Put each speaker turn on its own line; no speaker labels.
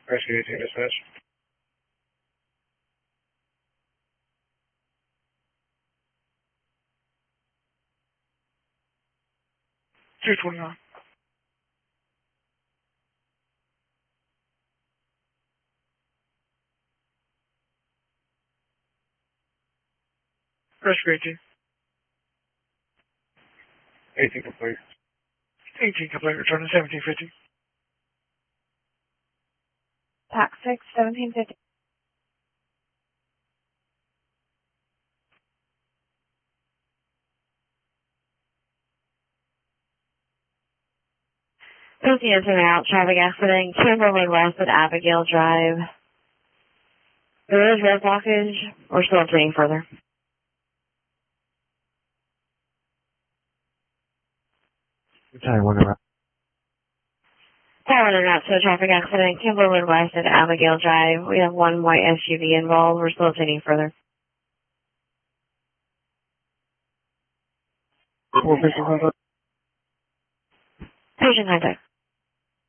Rescue 18 dispatch.
229. Rescue 18.
18 complete.
18 complete, returning 1750.
Pack 6, 1750. Busy in and out, traffic accident, Kimberly West at Abigail Drive. There is road blockage. We're still obtaining further.
Time one around.
Tower and out to a traffic accident, Kimberly West at Abigail Drive. We have one white SUV involved. We're still obtaining further.
450 contact.
Patient contact.